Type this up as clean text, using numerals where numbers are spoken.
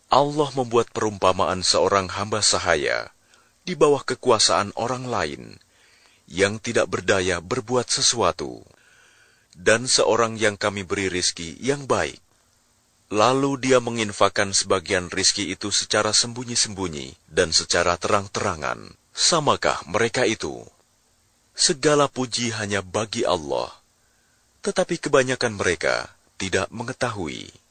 Allah membuat perumpamaan seorang hamba sahaya di bawah kekuasaan orang lain yang tidak berdaya berbuat sesuatu, dan seorang yang kami beri rizki yang baik. Lalu dia menginfakkan sebagian rizki itu secara sembunyi-sembunyi dan secara terang-terangan. Samakah mereka itu? Segala puji hanya bagi Allah, tetapi kebanyakan mereka tidak mengetahui.